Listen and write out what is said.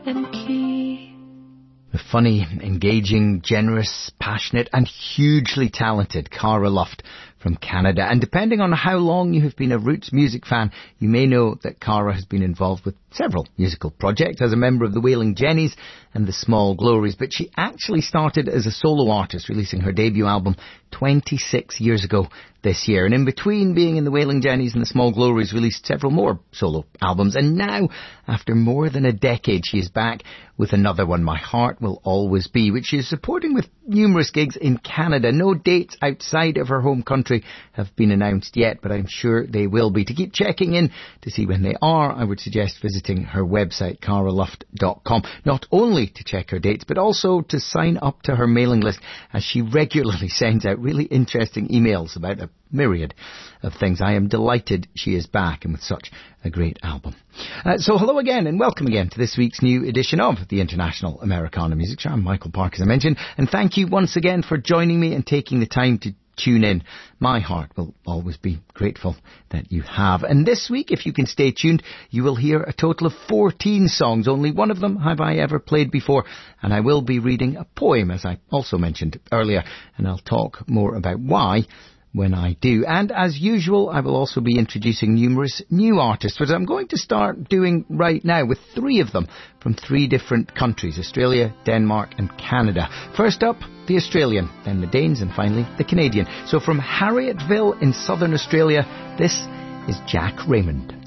and key. The funny, engaging, generous, passionate and hugely talented Cara Luft from Canada. And depending on how long you have been a Roots music fan, you may know that Cara has been involved with several musical projects as a member of the Wailing Jennies and the Small Glories. But she actually started as a solo artist, releasing her debut album 26 years ago this year. And in between being in the Wailing Jennies and the Small Glories, released several more solo albums. And now, after more than a decade, she is back with another one, My Heart Will Always Be, which she is supporting with numerous gigs in Canada. No dates outside of her home country have been announced yet, but I'm sure they will be. To keep checking in to see when they are, I would suggest visiting her website, caraluft.com, not only to check her dates, but also to sign up to her mailing list, as she regularly sends out really interesting emails about a myriad of things. I am delighted she is back and with such a great album. So hello again and welcome again to this week's new edition of the International Americana Music Show. I'm Michael Park, as I mentioned, and thank you once again for joining me and taking the time to tune in. My heart will always be grateful that you have. And this week, if you can stay tuned, you will hear a total of 14 songs. Only one of them have I ever played before, and I will be reading a poem, as I also mentioned earlier, and I'll talk more about why when I do. And as usual, I will also be introducing numerous new artists, which I'm going to start doing right now with 3 of them from 3 different countries: Australia, Denmark and Canada. First up, the Australian, then the Danes and finally the Canadian. So from Harrietville in southern Australia, this is Jack Raymond.